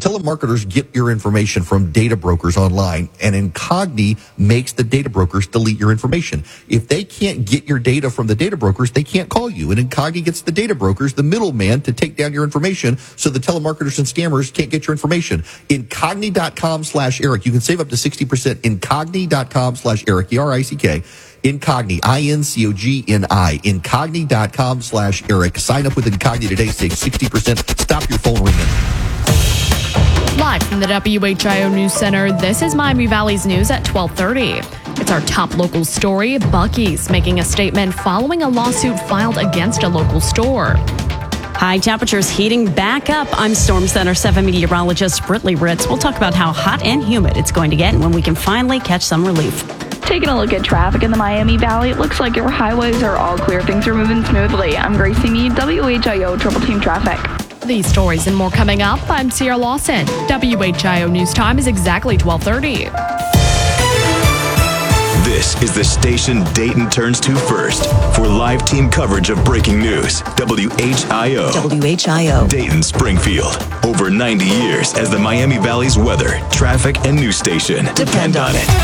telemarketers get your information from data brokers online, and Incogni makes the data brokers delete your information. If they can't get your data from the data brokers, they can't call you. And Incogni gets the data brokers, the middleman, to take down your information so the telemarketers and scammers can't get your information. Incogni.com/Eric. You can save up to 60%. Incogni.com/Eric. E-R-I-C-K. Incogni, I-N-C-O-G-N-I, incogni.com/Eric. Sign up with Incogni today, save 60%. Stop your phone ringing. Live from the WHIO News Center, this is Miami Valley's news at 12:30. It's our top local story. Buc-ee's making a statement following a lawsuit filed against a local store. High temperatures heating back up. I'm Storm Center 7 meteorologist Britley Ritz. We'll talk about how hot and humid it's going to get and when we can finally catch some relief. Taking a look at traffic in the Miami Valley, it looks like your highways are all clear. Things are moving smoothly. I'm Gracie Mead, WHIO Triple Team Traffic. These stories and more coming up. I'm Sierra Lawson. WHIO News Time is exactly 12:30. This is the station Dayton turns to first for live team coverage of breaking news. WHIO. WHIO. Dayton Springfield. Over 90 years as the Miami Valley's weather, traffic, and news station. Depend on it.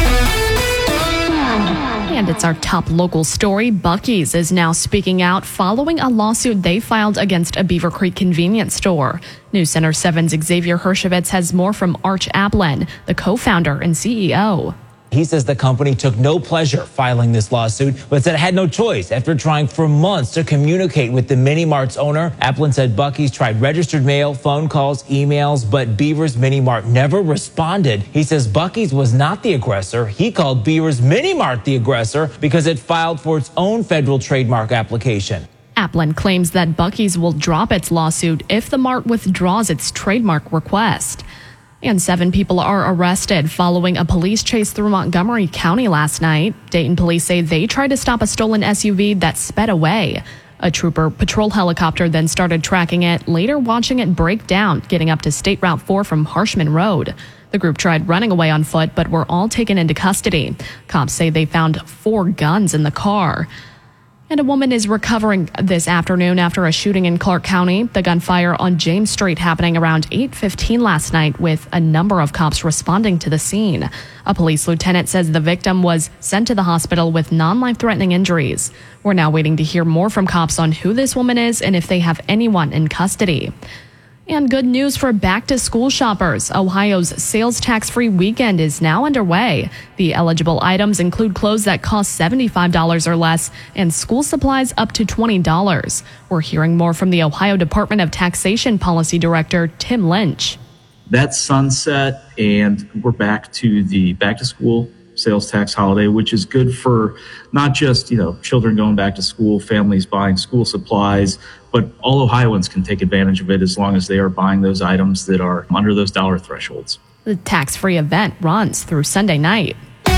And it's our top local story. Buc-ee's is now speaking out following a lawsuit they filed against a Beaver Creek convenience store. News Center 7's Xavier Hershevitz has more from Arch Ablin, the co-founder and CEO. He says the company took no pleasure filing this lawsuit, but said it had no choice after trying for months to communicate with the Mini Mart's owner. Aplin said Buc-ee's tried registered mail, phone calls, emails, but Beaver's Mini Mart never responded. He says Buc-ee's was not the aggressor. He called Beaver's Mini Mart the aggressor because it filed for its own federal trademark application. Aplin claims that Buc-ee's will drop its lawsuit if the Mart withdraws its trademark request. And 7 people are arrested following a police chase through Montgomery County last night. Dayton police say they tried to stop a stolen SUV that sped away. A trooper patrol helicopter then started tracking it, later watching it break down, getting up to State Route 4 from Harshman Road. The group tried running away on foot, but were all taken into custody. Cops say they found 4 guns in the car. And a woman is recovering this afternoon after a shooting in Clark County. The gunfire on James Street happening around 8:15 last night with a number of cops responding to the scene. A police lieutenant says the victim was sent to the hospital with non-life-threatening injuries. We're now waiting to hear more from cops on who this woman is and if they have anyone in custody. And good news for back-to-school shoppers. Ohio's sales tax-free weekend is now underway. The eligible items include clothes that cost $75 or less and school supplies up to $20. We're hearing more from the Ohio Department of Taxation Policy Director Tim Lynch. That's sunset, and we're back to the back-to-school sales tax holiday, which is good for not just, children going back to school, families buying school supplies, but all Ohioans can take advantage of it as long as they are buying those items that are under those dollar thresholds. The tax-free event runs through Sunday night.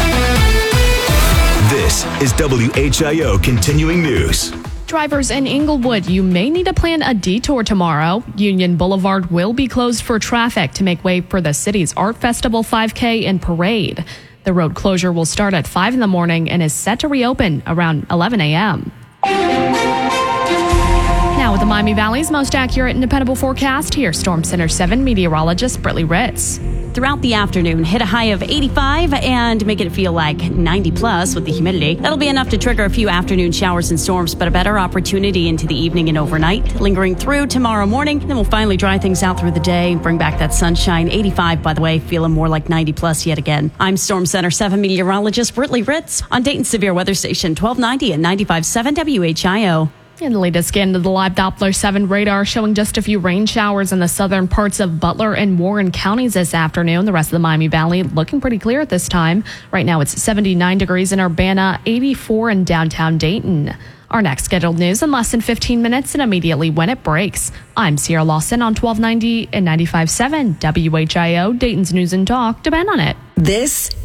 This is WHIO Continuing News. Drivers in Inglewood, you may need to plan a detour tomorrow. Union Boulevard will be closed for traffic to make way for the city's Art Festival 5K and parade. The road closure will start at 5 in the morning and is set to reopen around 11 a.m. Now with the Miami Valley's most accurate and dependable forecast, here's Storm Center 7 meteorologist Britley Ritz. Throughout the afternoon, hit a high of 85 and make it feel like 90 plus with the humidity. That'll be enough to trigger a few afternoon showers and storms, but a better opportunity into the evening and overnight. Lingering through tomorrow morning, then we'll finally dry things out through the day, bring back that sunshine. 85, by the way, feeling more like 90 plus yet again. I'm Storm Center 7 meteorologist Britley Ritz on Dayton Severe Weather Station 1290 and 95.7 WHIO. And the latest scan of the live Doppler 7 radar showing just a few rain showers in the southern parts of Butler and Warren counties this afternoon. The rest of the Miami Valley looking pretty clear at this time. Right now it's 79 degrees in Urbana, 84 in downtown Dayton. Our next scheduled news in less than 15 minutes and immediately when it breaks. I'm Sierra Lawson on 1290 and 95.7 WHIO, Dayton's News and Talk. Depend on it. This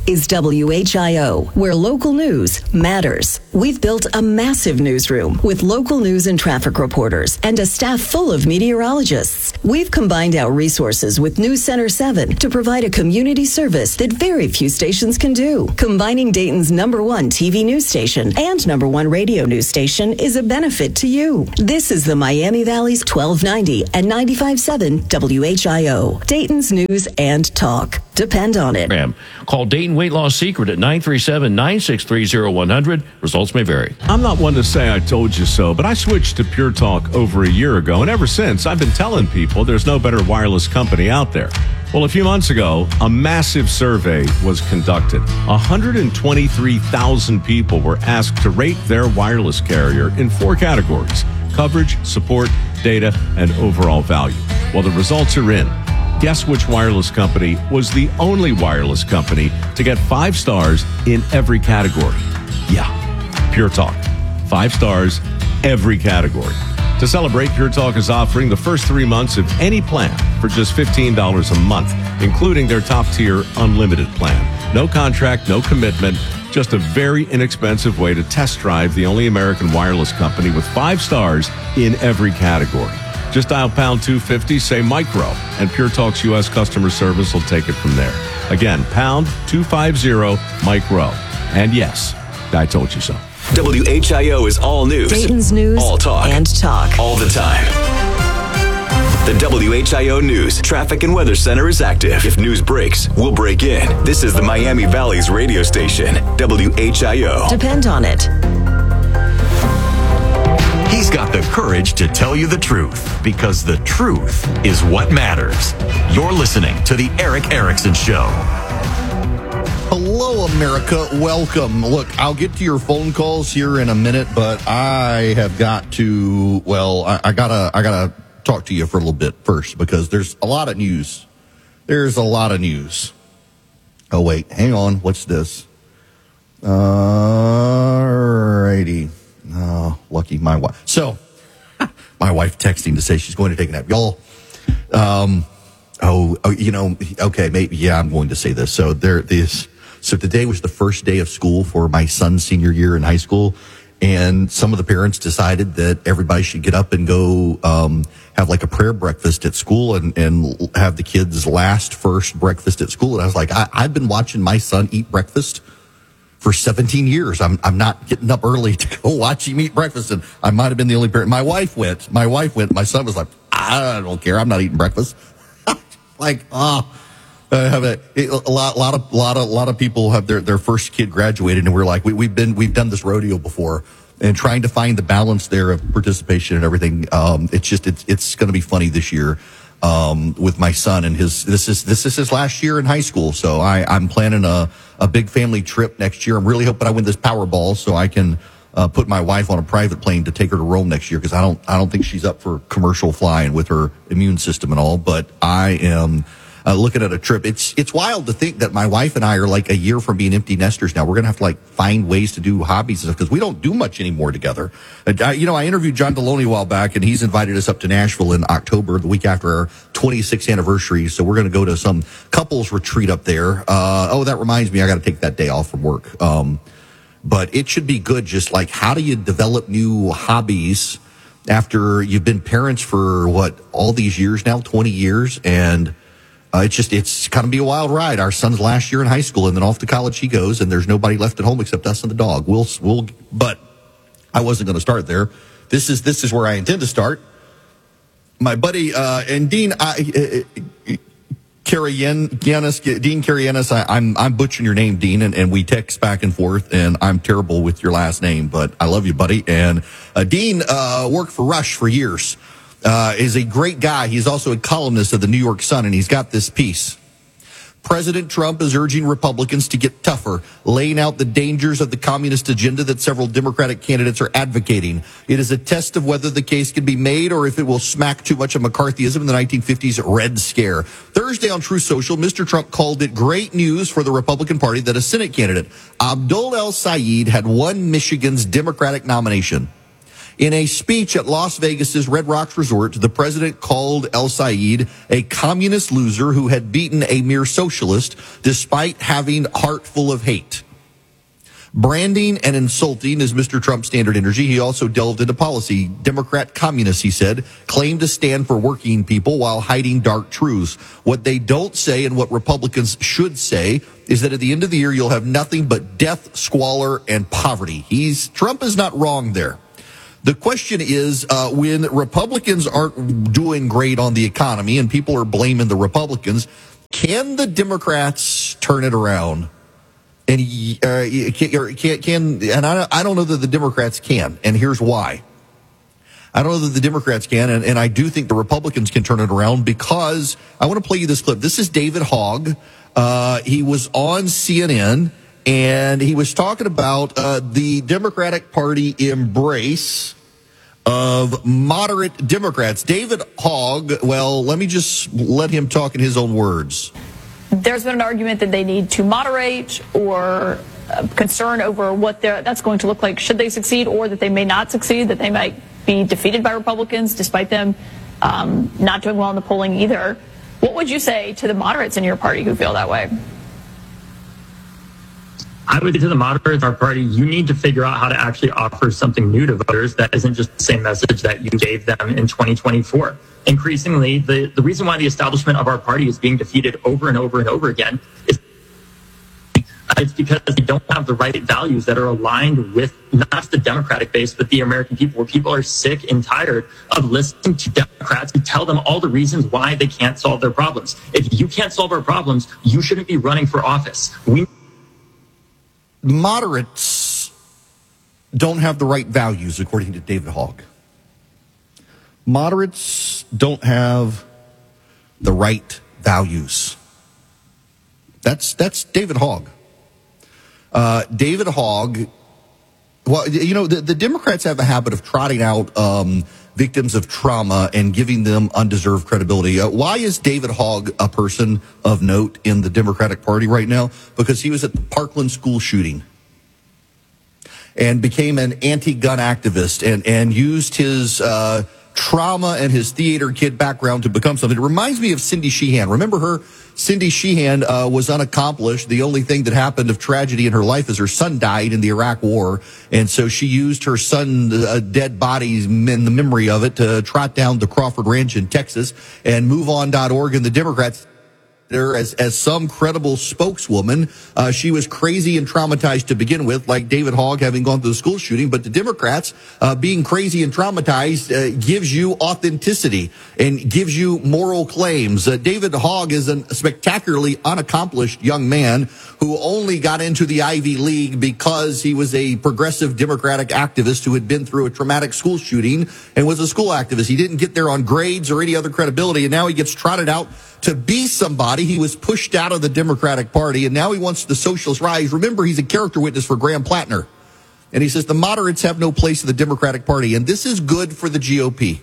is WHIO, where local news matters. We've built a massive newsroom with local news and traffic reporters and a staff full of meteorologists. We've combined our resources with News Center 7 to provide a community service that very few stations can do. Combining Dayton's #1 TV news station and #1 radio news station is a benefit to you. This is the Miami Valley's 1290 and 95.7 WHIO. Dayton's news and talk. Depend on it. Call Dayton Weight Loss Secret at 937-963-0100. Results may vary. I'm not one to say I told you so, but I switched to Pure Talk over a year ago, and ever since, I've been telling people there's no better wireless company out there. Well, a few months ago, a massive survey was conducted. 123,000 people were asked to rate their wireless carrier in 4 categories: coverage, support, data, and overall value. Well, the results are in. Guess which wireless company was the only wireless company to get 5 stars in every category? Yeah, Pure Talk. 5 stars, every category. To celebrate, Pure Talk is offering the first 3 months of any plan for just $15 a month, including their top-tier unlimited plan. No contract, no commitment, just a very inexpensive way to test drive the only American wireless company with 5 stars in every category. Just dial pound 250, say micro, and Pure Talk's U.S. customer service will take it from there. Again, pound 250 micro. And yes, I told you so. WHIO is all news. Dayton's news all talk. And talk. All the time. The WHIO News Traffic and Weather Center is active. If news breaks, we'll break in. This is the Miami Valley's radio station, WHIO. Depend on it. He's got the courage to tell you the truth, because the truth is what matters. You're listening to The Eric Erickson Show. Hello, America. Welcome. Look, I'll get to your phone calls here in a minute, but I have got to, I gotta talk to you for a little bit first, because there's a lot of news. There's a lot of news. Oh, wait, hang on. What's this? Alrighty. Oh, lucky my wife. So, my wife texting to say she's going to take a nap. Y'all, okay, maybe, yeah, I'm going to say this. So today was the first day of school for my son's senior year in high school, and some of the parents decided that everybody should get up and go have like a prayer breakfast at school and have the kids' first breakfast at school. And I was like, I've been watching my son eat breakfast for 17 years. I'm not getting up early to go watch him eat breakfast. And I might have been the only parent. My wife went. My son was like, I don't care. I'm not eating breakfast. Like, a lot of people have their first kid graduated, and we're like, we've done this rodeo before, and trying to find the balance there of participation and everything. It's going to be funny this year. With my son and this is his last year in high school. So I'm planning a big family trip next year. I'm really hoping I win this Powerball so I can put my wife on a private plane to take her to Rome next year, because I don't think she's up for commercial flying with her immune system and all. But I am looking at a trip. It's wild to think that my wife and I are like a year from being empty nesters now. We're going to have to like find ways to do hobbies and stuff, because we don't do much anymore together. I interviewed John Deloney a while back, and he's invited us up to Nashville in October, the week after our 26th anniversary. So we're going to go to some couples retreat up there. That reminds me, I got to take that day off from work. But it should be good. Just like, how do you develop new hobbies after you've been parents for all these years now, 20 years? And it's going to be a wild ride. Our son's last year in high school, and then off to college he goes, and there's nobody left at home except us and the dog. But I wasn't going to start there. This is where I intend to start. My buddy and Dean Karayanis. I'm butchering your name, Dean, and we text back and forth, and I'm terrible with your last name, but I love you, buddy. And Dean worked for Rush for years. Is a great guy. He's also a columnist of the New York Sun, and he's got this piece. President Trump is urging Republicans to get tougher, laying out the dangers of the communist agenda that several Democratic candidates are advocating. It is a test of whether the case can be made or if it will smack too much of McCarthyism in the 1950s Red Scare. Thursday on Truth Social, Mr. Trump called it great news for the Republican Party that a Senate candidate, Abdul El Sayed, had won Michigan's Democratic nomination. In a speech at Las Vegas's Red Rocks Resort, the president called El Sayed a communist loser who had beaten a mere socialist despite having a heart full of hate. Branding and insulting is Mr. Trump's standard energy. He also delved into policy. Democrat communists, he said, claim to stand for working people while hiding dark truths. What they don't say and what Republicans should say is that at the end of the year, you'll have nothing but death, squalor, and poverty. Trump is not wrong there. The question is, when Republicans aren't doing great on the economy and people are blaming the Republicans, can the Democrats turn it around? And I don't know that the Democrats can, and here's why. I don't know that the Democrats can, and I do think the Republicans can turn it around, because I want to play you this clip. This is David Hogg. He was on CNN, and he was talking about the Democratic Party embrace of moderate Democrats. David Hogg, well, let me just let him talk in his own words. There's been an argument that they need to moderate, or concern over what that's going to look like should they succeed, or that they may not succeed, that they might be defeated by Republicans despite them not doing well in the polling either. What would you say to the moderates in your party who feel that way? I would say to the moderates in our party, you need to figure out how to actually offer something new to voters that isn't just the same message that you gave them in 2024. Increasingly, the reason why the establishment of our party is being defeated over and over and over again is it's because they don't have the right values that are aligned with not just the Democratic base, but the American people, where people are sick and tired of listening to Democrats who tell them all the reasons why they can't solve their problems. If you can't solve our problems, you shouldn't be running for office. Moderates don't have the right values, according to David Hogg. Moderates don't have the right values. That's David Hogg. David Hogg, well, you know, the Democrats have a habit of trotting out victims of trauma and giving them undeserved credibility. Why is David Hogg a person of note in the Democratic Party right now? Because he was at the Parkland school shooting and became an anti-gun activist and used his trauma and his theater kid background to become something. It reminds me of Cindy Sheehan. Remember her? Cindy Sheehan was unaccomplished. The only thing that happened of tragedy in her life is her son died in the Iraq War. And so she used her son's dead body in the memory of it to trot down the Crawford Ranch in Texas, and MoveOn.org and the Democrats as some credible spokeswoman. She was crazy and traumatized to begin with, like David Hogg having gone through the school shooting. But the Democrats, being crazy and traumatized, gives you authenticity and gives you moral claims. David Hogg is a spectacularly unaccomplished young man who only got into the Ivy League because he was a progressive Democratic activist who had been through a traumatic school shooting and was a school activist. He didn't get there on grades or any other credibility, and now he gets trotted out to be somebody. He was pushed out of the Democratic Party, and now he wants the socialist rise. Remember, he's a character witness for Graham Plattner. And he says the moderates have no place in the Democratic Party, and this is good for the GOP.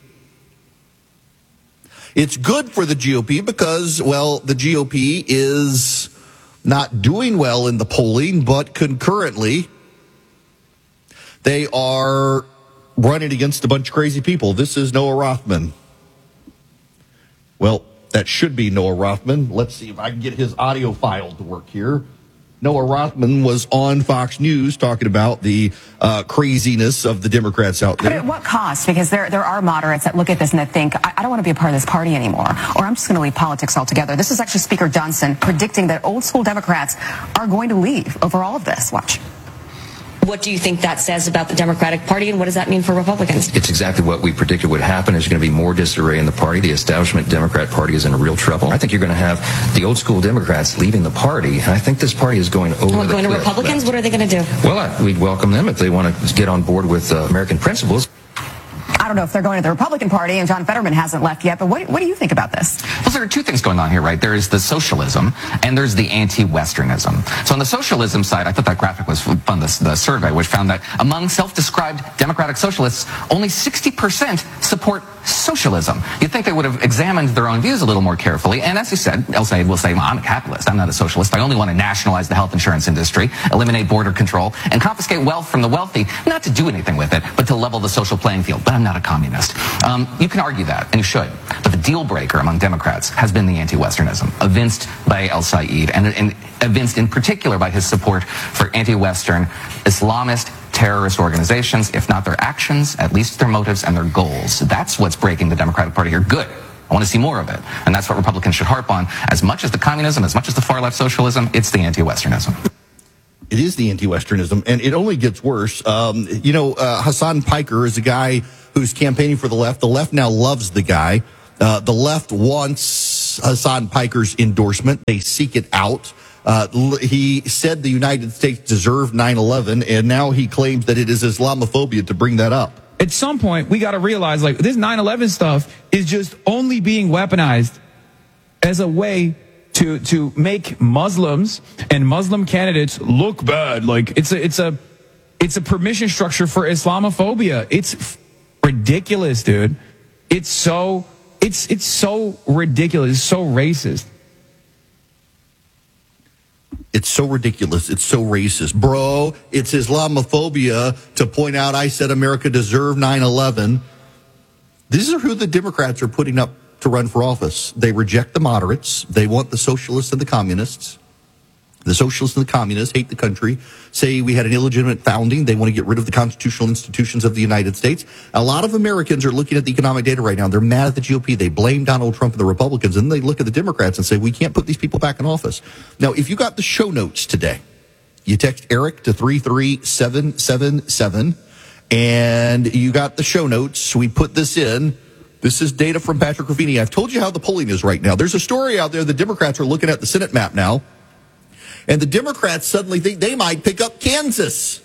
It's good for the GOP because, well, the GOP is not doing well in the polling, but concurrently, they are running against a bunch of crazy people. This is Noah Rothman. Well, that should be Noah Rothman. Let's see if I can get his audio file to work here. Noah Rothman was on Fox News talking about the craziness of the Democrats out there. But at what cost? Because there are moderates that look at this and that think, I don't want to be a part of this party anymore, or I'm just going to leave politics altogether. This is actually Speaker Johnson predicting that old school Democrats are going to leave over all of this. Watch. What do you think that says about the Democratic Party, and what does that mean for Republicans? It's exactly what we predicted would happen. There's going to be more disarray in the party. The establishment Democrat Party is in real trouble. I think you're going to have the old school Democrats leaving the party, and I think this party is going over the cliff. Going to Republicans? What are they going to do? Well, we'd welcome them if they want to get on board with American principles. I don't know if they're going to the Republican Party, and John Fetterman hasn't left yet, but what do you think about this? Well, there are two things going on here, right? There is the socialism, and there's the anti-Westernism. So on the socialism side, I thought that graphic was fun, the survey, which found that among self-described democratic socialists, only 60% support socialism. You'd think they would have examined their own views a little more carefully. And as he said, El Sayed will say, well, I'm a capitalist. I'm not a socialist. I only want to nationalize the health insurance industry, eliminate border control, and confiscate wealth from the wealthy, not to do anything with it, but to level the social playing field. But I'm not a communist. You can argue that, and you should. But the deal breaker among Democrats has been the anti-Westernism, evinced by El Sayed, and evinced in particular by his support for anti-Western Islamist terrorist organizations, if not their actions, at least their motives and their goals. That's what's breaking the Democratic Party here. Good. I want to see more of it. And that's what Republicans should harp on. As much as the communism, as much as the far-left socialism, it's the anti-Westernism. It is the anti-Westernism, and it only gets worse. Hassan Piker is a guy who's campaigning for the left. The left now loves the guy. The left wants Hassan Piker's endorsement. They seek it out. He said the United States deserved 9/11, and now he claims that it is Islamophobia to bring that up. At some point, we got to realize, like, this 9/11 stuff is just only being weaponized as a way to make Muslims and Muslim candidates look bad. Like, it's a permission structure for Islamophobia. It's ridiculous, dude. It's so ridiculous. It's so racist. It's so ridiculous. It's so racist. Bro, it's Islamophobia to point out I said America deserved 9/11. These are who the Democrats are putting up to run for office. They reject the moderates. They want the socialists and the communists. The socialists and the communists hate the country, say we had an illegitimate founding. They want to get rid of the constitutional institutions of the United States. A lot of Americans are looking at the economic data right now. They're mad at the GOP. They blame Donald Trump and the Republicans, and then they look at the Democrats and say, we can't put these people back in office. Now, if you got the show notes today, you text Eric to 33777, and you got the show notes. We put this in. This is data from Patrick Ruffini. I've told you how the polling is right now. There's a story out there. The Democrats are looking at the Senate map now. And the Democrats suddenly think they might pick up Kansas.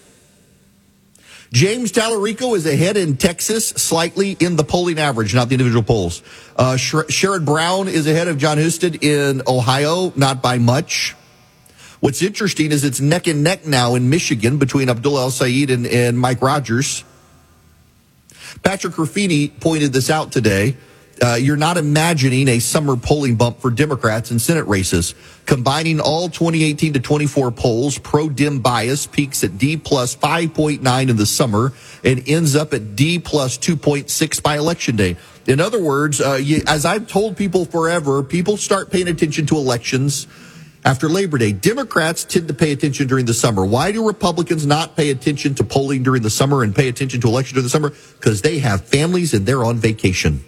James Tallarico is ahead in Texas, slightly in the polling average, not the individual polls. Sherrod Brown is ahead of John Husted in Ohio, not by much. What's interesting is it's neck and neck now in Michigan between Abdullah El Sayed and Mike Rogers. Patrick Ruffini pointed this out today. You're not imagining a summer polling bump for Democrats in Senate races. Combining all 2018 to 24 polls, pro-Dem bias peaks at D plus 5.9 in the summer and ends up at D plus 2.6 by Election Day. In other words, as I've told people forever, people start paying attention to elections after Labor Day. Democrats tend to pay attention during the summer. Why do Republicans not pay attention to polling during the summer and pay attention to elections during the summer? Because they have families and they're on vacation.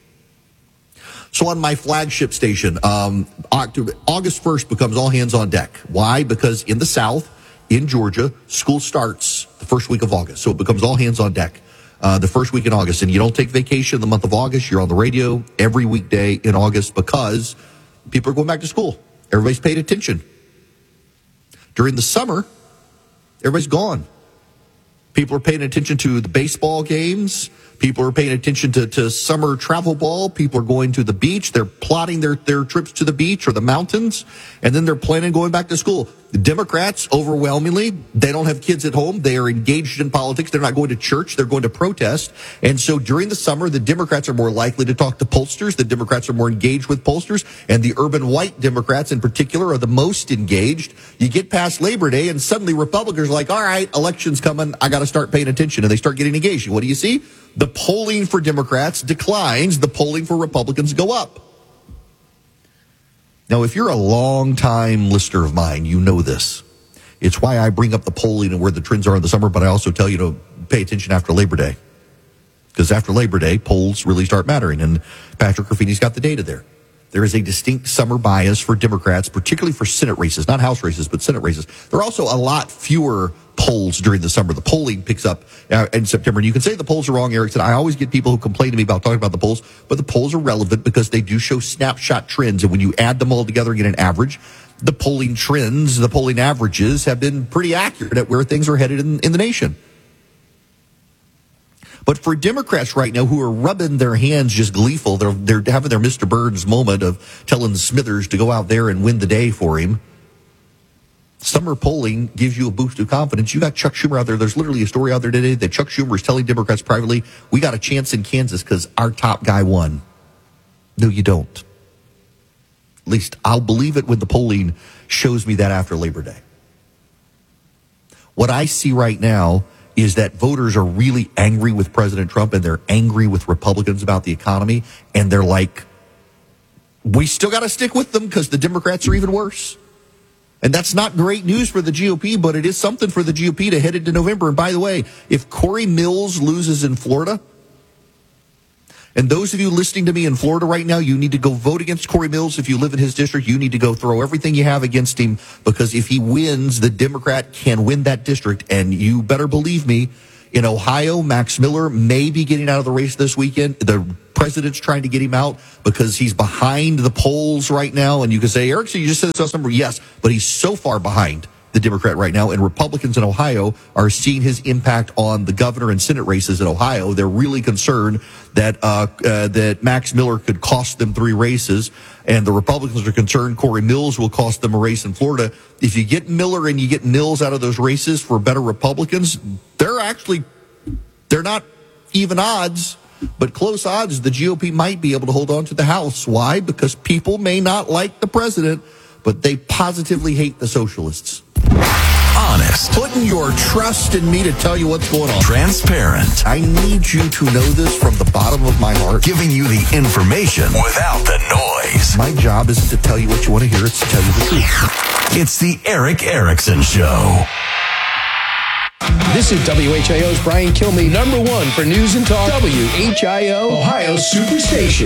So on my flagship station, August 1st becomes all hands on deck. Why? Because in the South, in Georgia, school starts the first week of August. So it becomes all hands on deck the first week in August. And you don't take vacation in the month of August. You're on the radio every weekday in August because people are going back to school. Everybody's paid attention. During the summer, everybody's gone. People are paying attention to the baseball games. People are paying attention to summer travel ball. People are going to the beach. They're plotting their trips to the beach or the mountains, and then they're planning going back to school. The Democrats, overwhelmingly, they don't have kids at home. They are engaged in politics. They're not going to church. They're going to protest. And so during the summer, the Democrats are more likely to talk to pollsters. The Democrats are more engaged with pollsters. And the urban white Democrats in particular are the most engaged. You get past Labor Day, and suddenly Republicans are like, all right, election's coming. I got to start paying attention. And they start getting engaged. What do you see? The polling for Democrats declines. The polling for Republicans go up. Now, if you're a long-time listener of mine, you know this. It's why I bring up the polling and where the trends are in the summer, but I also tell you to pay attention after Labor Day. Because after Labor Day, polls really start mattering, and Patrick Ruffini's got the data there. There is a distinct summer bias for Democrats, particularly for Senate races, not House races, but Senate races. There are also a lot fewer polls during the summer. The polling picks up in September. And you can say the polls are wrong, Eric said. I always get people who complain to me about talking about the polls, but the polls are relevant because they do show snapshot trends. And when you add them all together and get an average, the polling trends, the polling averages have been pretty accurate at where things are headed in the nation. But for Democrats right now who are rubbing their hands just gleeful, they're having their Mr. Burns moment of telling Smithers to go out there and win the day for him. Summer polling gives you a boost of confidence. You got Chuck Schumer out there. There's literally a story out there today that Chuck Schumer is telling Democrats privately, we got a chance in Kansas because our top guy won. No, you don't. At least I'll believe it when the polling shows me that after Labor Day. What I see right now is that voters are really angry with President Trump and they're angry with Republicans about the economy. And they're like, we still got to stick with them because the Democrats are even worse. And that's not great news for the GOP, but it is something for the GOP to head into November. And by the way, if Corey Mills loses in Florida, and those of you listening to me in Florida right now, you need to go vote against Corey Mills. If you live in his district, you need to go throw everything you have against him, because if he wins, the Democrat can win that district. And you better believe me, in Ohio, Max Miller may be getting out of the race this weekend. The president's trying to get him out because he's behind the polls right now. And you can say, Eric, so you just said this number. Yes, but he's so far behind the Democrat right now. And Republicans in Ohio are seeing his impact on the governor and Senate races in Ohio. They're really concerned that that Max Miller could cost them 3 races. And the Republicans are concerned Corey Mills will cost them a race in Florida. If you get Miller and you get Mills out of those races for better Republicans, they're not even odds, but close odds. The GOP might be able to hold on to the House. Why? Because people may not like the president, but they positively hate the socialists. Honest. Putting your trust in me to tell you what's going on. Transparent. I need you to know this from the bottom of my heart. Giving you the information without the noise. My job isn't to tell you what you want to hear, it's to tell you the truth. It's the Eric Erickson Show. This is WHIO's Brian Kilmeade, number 1 for news and talk. WHIO, Ohio Superstation.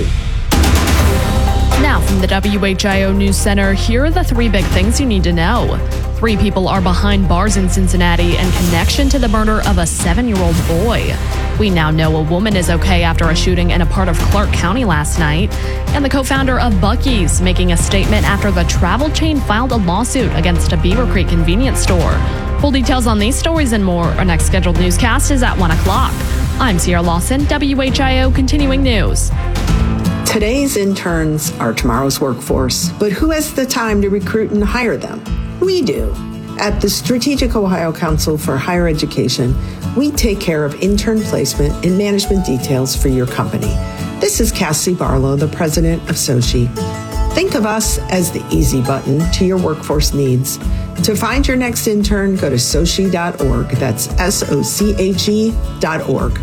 Now from the WHIO News Center, here are the 3 big things you need to know. 3 people are behind bars in Cincinnati in connection to the murder of a 7-year-old boy. We now know a woman is okay after a shooting in a part of Clark County last night. And the co-founder of Buc-ee's making a statement after the travel chain filed a lawsuit against a Beaver Creek convenience store. Full details on these stories and more. Our next scheduled newscast is at 1 o'clock. I'm Sierra Lawson, WHIO Continuing News. Today's interns are tomorrow's workforce, but who has the time to recruit and hire them? We do. At the Strategic Ohio Council for Higher Education, we take care of intern placement and management details for your company. This is Cassie Barlow, the president of SOCHE. Think of us as the easy button to your workforce needs. To find your next intern, go to soche.org. That's SOCHE.org.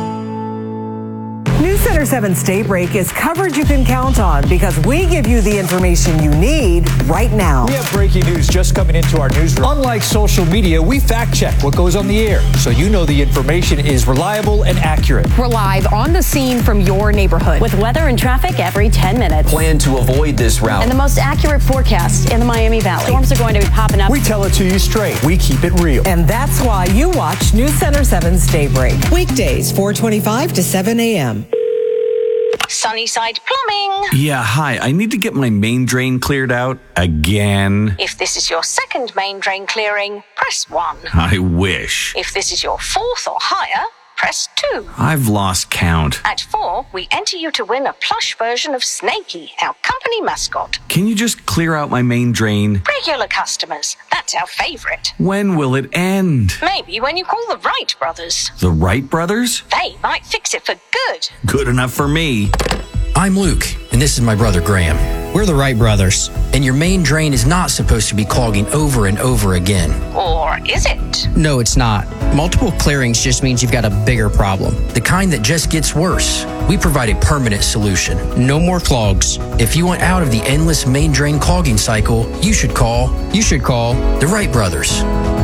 News Center 7's Daybreak is coverage you can count on because we give you the information you need right now. We have breaking news just coming into our newsroom. Unlike social media, we fact check what goes on the air so you know the information is reliable and accurate. We're live on the scene from your neighborhood with weather and traffic every 10 minutes. Plan to avoid this route. And the most accurate forecast in the Miami Valley. Storms are going to be popping up. We tell it to you straight. We keep it real. And that's why you watch News Center 7's Daybreak. Weekdays, 4:25 to 7 a.m. Sunnyside Plumbing. Yeah, hi. I need to get my main drain cleared out again. If this is your second main drain clearing, press 1. I wish. If this is your 4th or higher, press 2. I've lost count. At 4, we enter you to win a plush version of Snakey, our company mascot. Can you just clear out my main drain? Regular customers, that's our favorite. When will it end? Maybe when you call the Wright brothers. The Wright brothers? They might fix it for good. Good enough for me. I'm Luke, and this is my brother Graham. We're the Wright brothers, and your main drain is not supposed to be clogging over and over again. Or is it? No, it's not. Multiple clearings just means you've got a bigger problem, the kind that just gets worse. We provide a permanent solution. No more clogs. If you want out of the endless main drain clogging cycle, you should call the Wright brothers.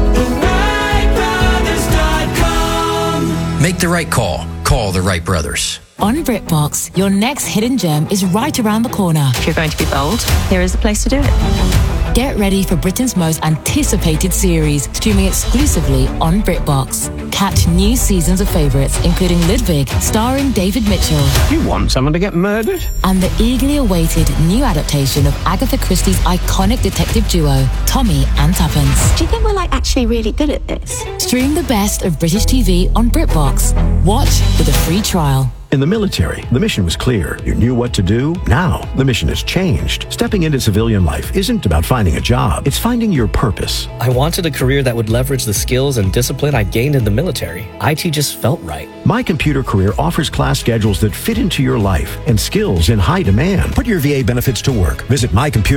TheWrightBrothers.com. Make the right call. Call the Wright brothers. On BritBox, your next hidden gem is right around the corner. If you're going to be bold, here is the place to do it. Get ready for Britain's most anticipated series, streaming exclusively on BritBox. Catch new seasons of favourites, including Ludwig, starring David Mitchell. You want someone to get murdered? And the eagerly awaited new adaptation of Agatha Christie's iconic detective duo, Tommy and Tuppence. Do you think we're actually really good at this? Stream the best of British TV on BritBox. Watch with a free trial. In the military, the mission was clear. You knew what to do. Now, the mission has changed. Stepping into civilian life isn't about finding a job. It's finding your purpose. I wanted a career that would leverage the skills and discipline I gained in the military. IT just felt right. My Computer Career offers class schedules that fit into your life and skills in high demand. Put your VA benefits to work. Visit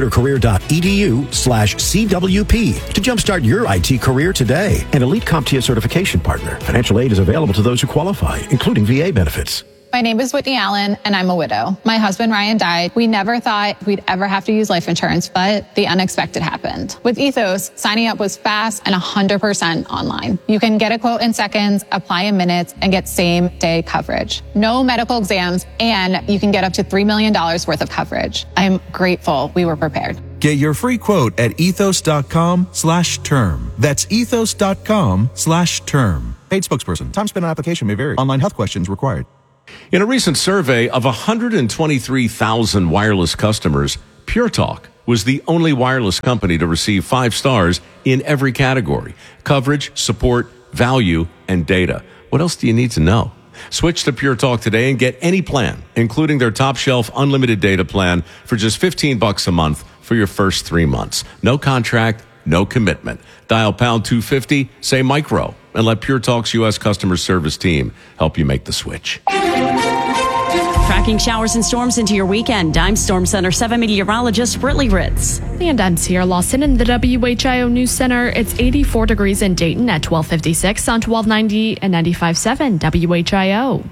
mycomputercareer.edu/CWP to jumpstart your IT career today. An elite CompTIA certification partner. Financial aid is available to those who qualify, including VA benefits. My name is Whitney Allen, and I'm a widow. My husband, Ryan, died. We never thought we'd ever have to use life insurance, but the unexpected happened. With Ethos, signing up was fast and 100% online. You can get a quote in seconds, apply in minutes, and get same-day coverage. No medical exams, and you can get up to $3 million worth of coverage. I'm grateful we were prepared. Get your free quote at ethos.com/term. That's ethos.com/term. Paid spokesperson. Time spent on application may vary. Online health questions required. In a recent survey of 123,000 wireless customers, Pure Talk was the only wireless company to receive 5 stars in every category: coverage, support, value, and data. What else do you need to know? Switch to Pure Talk today and get any plan, including their top shelf unlimited data plan for just $15 a month for your first 3 months. No contract, no commitment. Dial pound 250, say micro, and let Pure Talk's U.S. customer service team help you make the switch. Tracking showers and storms into your weekend. I'm Storm Center 7 meteorologist Britley Ritz. And I'm Sierra Lawson in the WHIO News Center. It's 84 degrees in Dayton at 1256 on 1290 and 95.7 WHIO.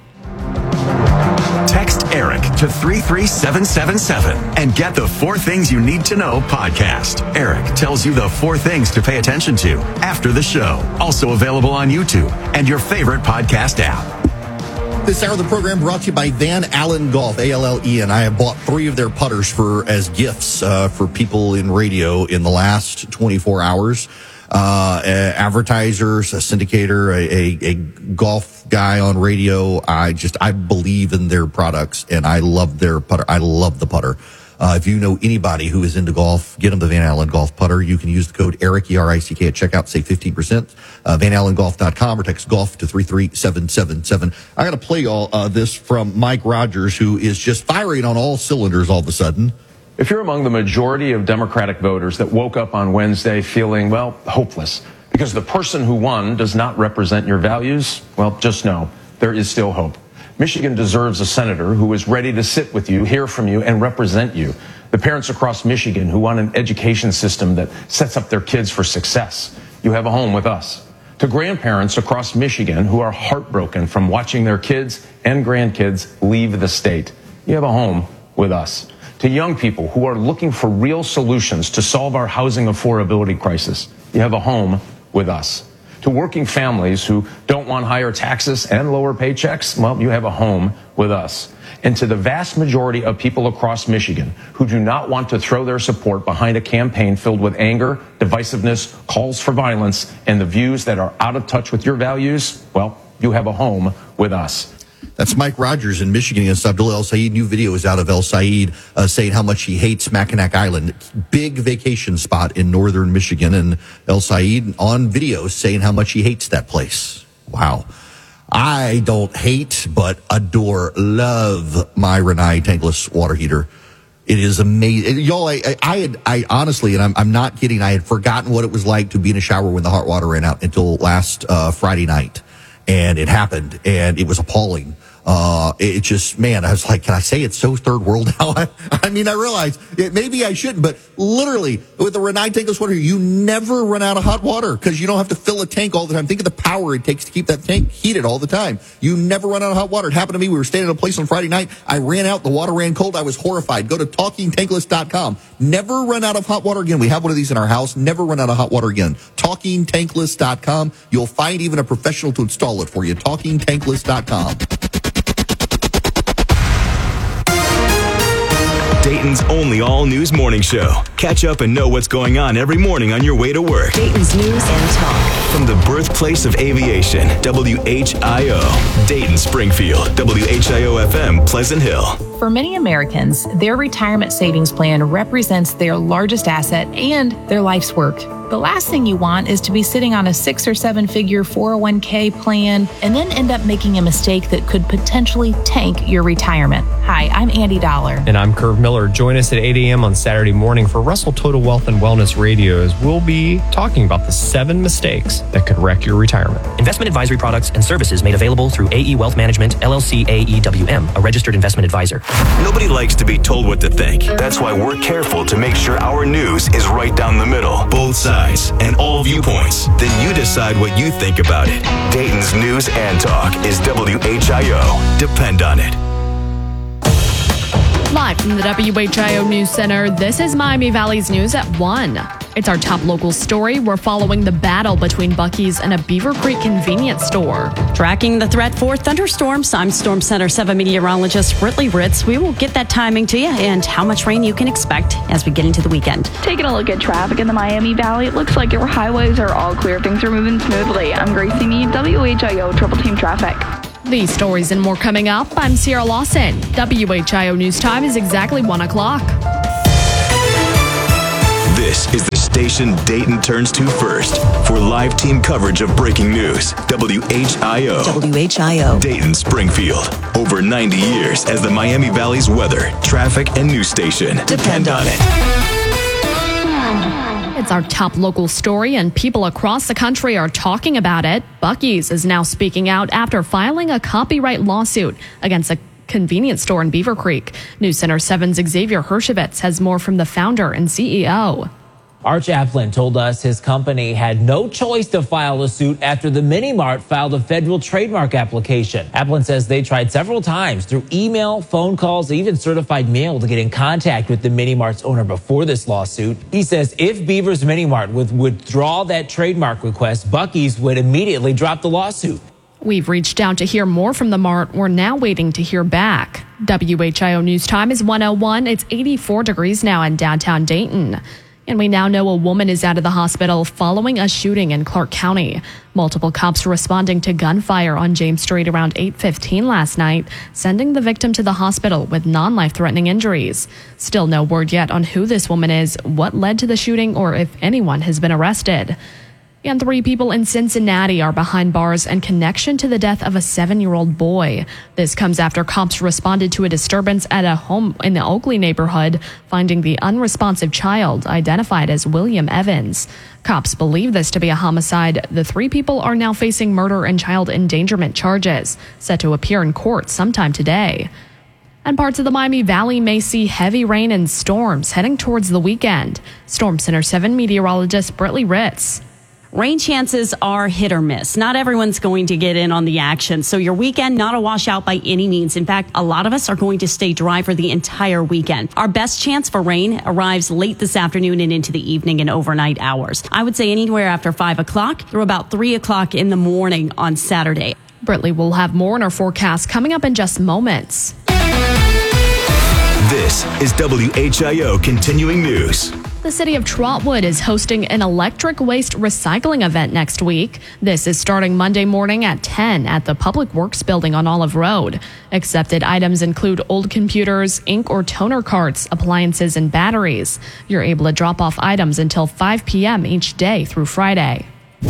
Text Eric to 33777 and get the 4 Things You Need to Know podcast. Eric tells you the 4 things to pay attention to after the show. Also available on YouTube and your favorite podcast app. This hour of the program brought to you by Van Allen Golf, ALLE, and I have bought 3 of their putters as gifts for people in radio in the last 24 hours. Advertisers, a syndicator, a golf guy on radio. I believe in their products, and I love their putter. I love the putter. If you know anybody who is into golf, get them the Van Allen Golf putter. You can use the code ERIC, E-R-I-C-K, at checkout, save 15%. VanAllenGolf.com or text golf to 33777. I got to play all this from Mike Rogers, who is just firing on all cylinders all of a sudden. If you're among the majority of Democratic voters that woke up on Wednesday feeling, well, hopeless, because the person who won does not represent your values, well, just know there is still hope. Michigan deserves a senator who is ready to sit with you, hear from you, and represent you. The parents across Michigan who want an education system that sets up their kids for success. You have a home with us. To grandparents across Michigan who are heartbroken from watching their kids and grandkids leave the state. You have a home with us. To young people who are looking for real solutions to solve our housing affordability crisis. You have a home with us. To working families who don't want higher taxes and lower paychecks, well, you have a home with us. And to the vast majority of people across Michigan who do not want to throw their support behind a campaign filled with anger, divisiveness, calls for violence, and the views that are out of touch with your values, well, you have a home with us. That's Mike Rogers in Michigan against Abdullah El Sayed. New video is out of El Sayed saying how much he hates Mackinac Island. Big vacation spot in northern Michigan. And El Sayed on video saying how much he hates that place. Wow. I don't hate, but adore, love my Rinnai tankless water heater. It is amazing. Y'all, I honestly, and I'm not kidding, I had forgotten what it was like to be in a shower when the hot water ran out until last Friday night. And it happened, and it was appalling. It just, man, I was like, can I say it's so third world now? I mean, I realize maybe I shouldn't, but literally with the Rinnai tankless water, you never run out of hot water because you don't have to fill a tank all the time. Think of the power it takes to keep that tank heated all the time. You never run out of hot water. It happened to me. We were staying at a place on Friday night. I ran out. The water ran cold. I was horrified. Go to TalkingTankless.com. Never run out of hot water again. We have one of these in our house. Never run out of hot water again. TalkingTankless.com. You'll find even a professional to install it for you. TalkingTankless.com. Dayton's only all-news morning show. Catch up and know what's going on every morning on your way to work. Dayton's News and Talk. From the birthplace of aviation, WHIO, Dayton, Springfield, WHIO-FM, Pleasant Hill. For many Americans, their retirement savings plan represents their largest asset and their life's work. The last thing you want is to be sitting on a 6 or 7 figure 401k plan and then end up making a mistake that could potentially tank your retirement. Hi, I'm Andy Dollar. And I'm Curve Miller. Join us at 8 a.m. on Saturday morning for Russell Total Wealth and Wellness Radio, as we'll be talking about the 7 mistakes that could wreck your retirement. Investment advisory products and services made available through AE Wealth Management, LLC AEWM, a registered investment advisor. Nobody likes to be told what to think. That's why we're careful to make sure our news is right down the middle. Both sides and all viewpoints. Then you decide what you think about it. Dayton's News and Talk is WHIO. Depend on it. Live from the WHIO News Center, this is Miami Valley's News at 1. It's our top local story. We're following the battle between Buc-ee's and a Beaver Creek convenience store. Tracking the threat for thunderstorms, I'm Storm Center 7 meteorologist Britley Ritz. We will get that timing to you and how much rain you can expect as we get into the weekend. Taking a look at traffic in the Miami Valley, it looks like your highways are all clear. Things are moving smoothly. I'm Gracie Mead, WHIO Triple Team Traffic. These stories and more coming up. I'm Sierra Lawson. WHIO News Time is exactly 1 o'clock. This is the station Dayton turns to first for live team coverage of breaking news. WHIO. WHIO. Dayton Springfield. Over 90 years as the Miami Valley's weather, traffic, and news station. Depend on it. It's our top local story, and people across the country are talking about it. Buc-ee's is now speaking out after filing a copyright lawsuit against a convenience store in Beaver Creek. News Center 7's Xavier Hershovitz has more from the founder and CEO. Arch Applin told us his company had no choice to file a suit after the Mini Mart filed a federal trademark application. Applin says they tried several times through email, phone calls, even certified mail to get in contact with the Mini Mart's owner before this lawsuit. He says if Beaver's Mini Mart would withdraw that trademark request, Buc-ee's would immediately drop the lawsuit. We've reached out to hear more from the Mart. We're now waiting to hear back. WHIO News Time is 1:01. It's 84 degrees now in downtown Dayton. And we now know a woman is out of the hospital following a shooting in Clark County. Multiple cops responding to gunfire on James Street around 8:15 last night, sending the victim to the hospital with non-life-threatening injuries. Still no word yet on who this woman is, what led to the shooting, or if anyone has been arrested. And 3 people in Cincinnati are behind bars in connection to the death of a 7-year-old boy. This comes after cops responded to a disturbance at a home in the Oakley neighborhood, finding the unresponsive child identified as William Evans. Cops believe this to be a homicide. The 3 people are now facing murder and child endangerment charges, set to appear in court sometime today. And parts of the Miami Valley may see heavy rain and storms heading towards the weekend. Storm Center 7 meteorologist Britley Ritz. Rain chances are hit or miss. Not everyone's going to get in on the action. So your weekend, not a washout by any means. In fact, a lot of us are going to stay dry for the entire weekend. Our best chance for rain arrives late this afternoon and into the evening and overnight hours. I would say anywhere after 5 o'clock through about 3 o'clock in the morning on Saturday. Britley will have more in our forecast coming up in just moments. This is WHIO Continuing News. The city of Trotwood is hosting an electric waste recycling event next week. This is starting Monday morning at 10 at the Public Works Building on Olive Road. Accepted items include old computers, ink or toner carts, appliances, and batteries. You're able to drop off items until 5 p.m. each day through Friday.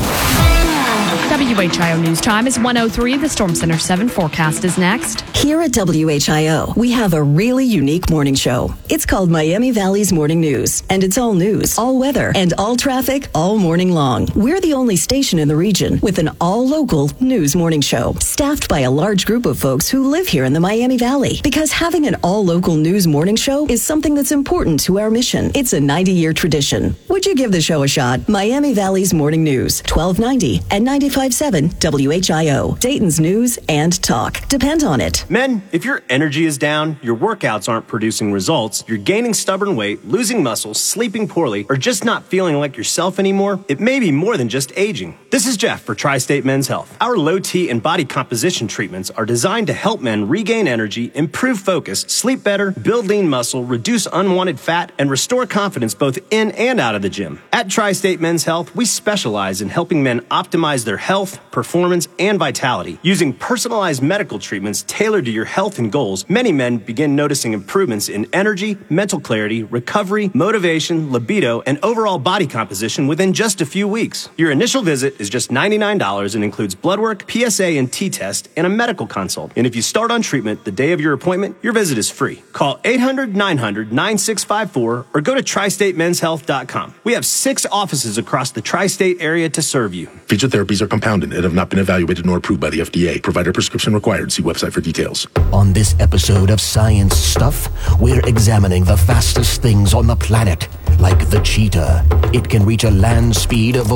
WHIO News Time is 1:03. The Storm Center 7 forecast is next. Here at WHIO, we have a really unique morning show. It's called Miami Valley's Morning News, and it's all news, all weather, and all traffic all morning long. We're the only station in the region with an all-local news morning show, staffed by a large group of folks who live here in the Miami Valley. Because having an all-local news morning show is something that's important to our mission. It's a 90-year tradition. Would you give the show a shot? Miami Valley's Morning News, 1290 and 95.7 WHIO, Dayton's News and Talk. Depend on it. Men, if your energy is down, your workouts aren't producing results, you're gaining stubborn weight, losing muscle, sleeping poorly, or just not feeling like yourself anymore, it may be more than just aging. This is Jeff for Tri-State Men's Health. Our low T and body composition treatments are designed to help men regain energy, improve focus, sleep better, build lean muscle, reduce unwanted fat, and restore confidence both in and out of the gym. At Tri-State Men's Health, we specialize in helping men optimize their health, health, performance, and vitality. Using personalized medical treatments tailored to your health and goals, many men begin noticing improvements in energy, mental clarity, recovery, motivation, libido, and overall body composition within just a few weeks. Your initial visit is just $99 and includes blood work, PSA and T-test, and a medical consult. And if you start on treatment the day of your appointment, your visit is free. Call 800-900-9654 or go to tristatemenshealth.com. We have 6 offices across the tri-state area to serve you. Featured therapies are compounded and have not been evaluated nor approved by the FDA. Provider prescription required. See website for details. On this episode of Science Stuff, we're examining the fastest things on the planet, like the cheetah. It can reach a land speed of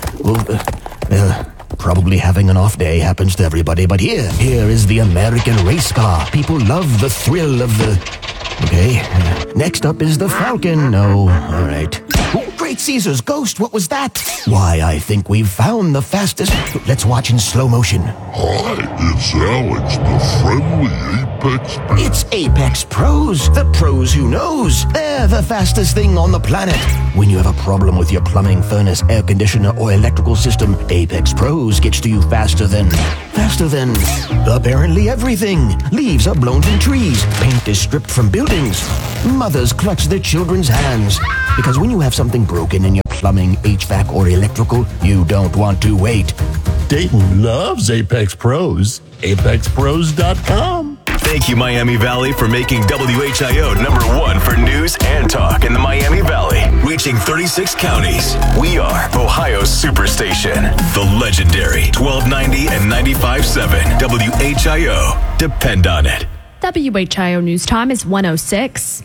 probably having an off day happens to everybody, but here is the American race car. People love the thrill of the... Okay, next up is the Falcon. No, all right. Oh, Great Caesar's ghost, what was that? Why, I think we've found the fastest... Let's watch in slow motion. Hi, it's Alex, the friendly Apex Pro. It's Apex Pros, the pros who knows. They're the fastest thing on the planet. When you have a problem with your plumbing, furnace, air conditioner, or electrical system, Apex Pros gets to you faster than apparently everything. Leaves are blown from trees. Paint is stripped from buildings. Mothers clutch their children's hands. Because when you have something broken in your plumbing, HVAC, or electrical, you don't want to wait. Dayton loves Apex Pros. ApexPros.com. Thank you, Miami Valley, for making WHIO #1 for news and talk in the Miami Valley. Reaching 36 counties. We are Ohio's Superstation. The legendary 1290 and 95.7 WHIO. Depend on it. WHIO News Time is 1:06.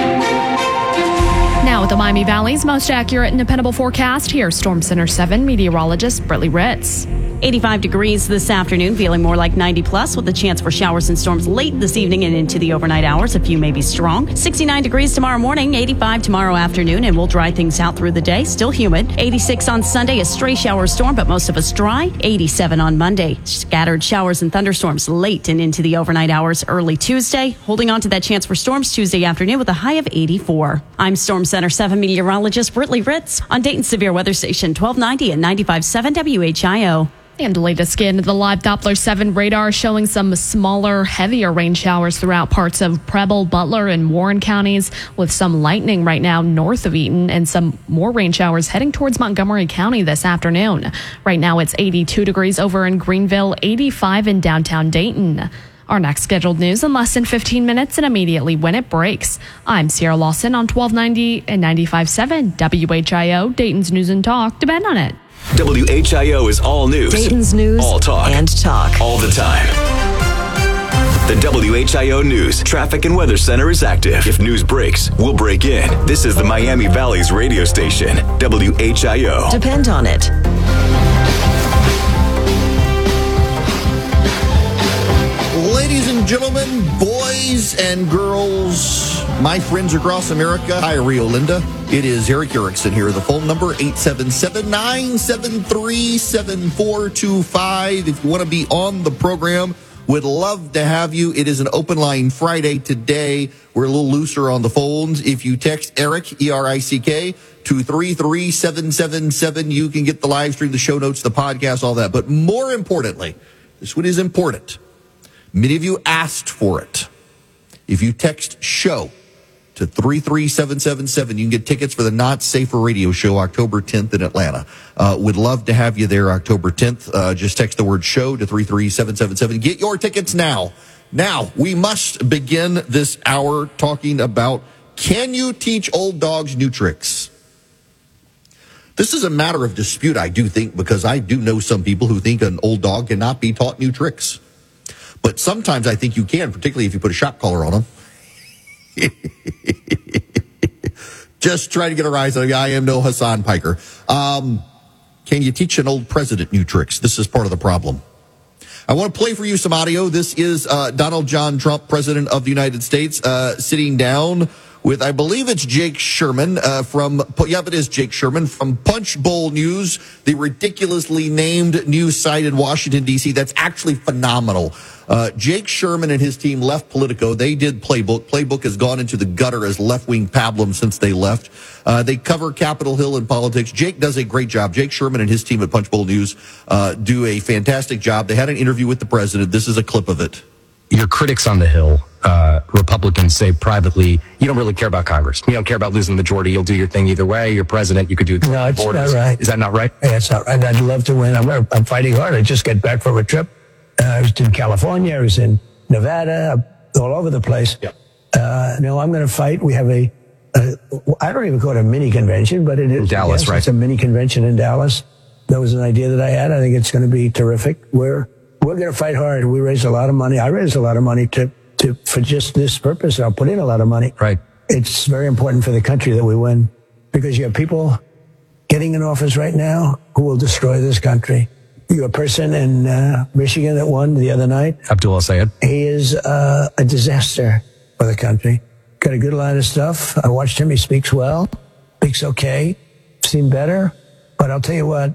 Now with the Miami Valley's most accurate and dependable forecast, here's Storm Center 7 meteorologist Britley Ritz. 85 degrees this afternoon, feeling more like 90 plus with a chance for showers and storms late this evening and into the overnight hours. A few may be strong. 69 degrees tomorrow morning, 85 tomorrow afternoon, and we'll dry things out through the day. Still humid. 86 on Sunday, a stray shower storm, but most of us dry. 87 on Monday. Scattered showers and thunderstorms late and into the overnight hours early Tuesday. Holding on to that chance for storms Tuesday afternoon with a high of 84. I'm Storm Center 7 meteorologist Britley Ritz on Dayton's Severe Weather Station 1290 and 95.7 WHIO. And the latest scan of the live Doppler 7 radar showing some smaller, heavier rain showers throughout parts of Preble, Butler, and Warren counties, with some lightning right now north of Eaton and some more rain showers heading towards Montgomery County this afternoon. Right now it's 82 degrees over in Greenville, 85 in downtown Dayton. Our next scheduled news in less than 15 minutes and immediately when it breaks. I'm Sierra Lawson on 1290 and 95.7 WHIO, Dayton's News and Talk. Depend on it. WHIO is all news. Dayton's news all talk. And talk. All the time. The WHIO News Traffic and Weather Center is active. If news breaks, we'll break in. This is the Miami Valley's radio station, WHIO. Depend on it. Ladies and gentlemen, boys and girls, my friends across America, hi, Rio Linda. It is Eric Erickson here. The phone number, 877-973-7425. If you want to be on the program, would love to have you. It is an open line Friday today. We're a little looser on the phones. If you text Eric, E-R-I-C-K, to 33777, you can get the live stream, the show notes, the podcast, all that. But more importantly, this one is important. Many of you asked for it. If you text SHOW to 33777, you can get tickets for the Not Safer Radio Show October 10th in Atlanta. Would love to have you there October 10th. Just text the word SHOW to 33777. Get your tickets now. Now, we must begin this hour talking about, can you teach old dogs new tricks? This is a matter of dispute, I do think, because I do know some people who think an old dog cannot be taught new tricks. But sometimes I think you can, particularly if you put a shock collar on them. Just try to get a rise on it. I am no Hassan Piker. Can you teach an old president new tricks? This is part of the problem. I want to play for you some audio. This is Donald John Trump, President of the United States, sitting down with, I believe it's Jake Sherman it is Jake Sherman from Punch Bowl News, the ridiculously named news site in Washington, D.C. That's actually phenomenal. Jake Sherman and his team left Politico. They did Playbook. Playbook has gone into the gutter as left-wing pablum since they left. They cover Capitol Hill and politics. Jake does a great job. Jake Sherman and his team at Punch Bowl News do a fantastic job. They had an interview with the president. This is a clip of it. Your critics on the Hill, Republicans, say privately, you don't really care about Congress. You don't care about losing the majority. You'll do your thing either way. You're president. You could do No, it's borders. not right. Is that not right? Yeah, it's not right. I'd love to win. I'm fighting hard. I just got back from a trip. I was in California. I was in Nevada, all over the place. Yeah. No, I'm going to fight. We have I don't even call it a mini convention, but it is. In Dallas, yes, right? It's a mini convention in Dallas. That was an idea that I had. I think it's going to be terrific. We're going to fight hard. We raised a lot of money. I raised a lot of money for just this purpose. I'll put in a lot of money. Right. It's very important for the country that we win, because you have people getting in office right now who will destroy this country. You have a person in Michigan that won the other night. Abdul El-Sayed. He is a disaster for the country. Got a good line of stuff. I watched him. He speaks well. Speaks okay. Seen better. But I'll tell you what,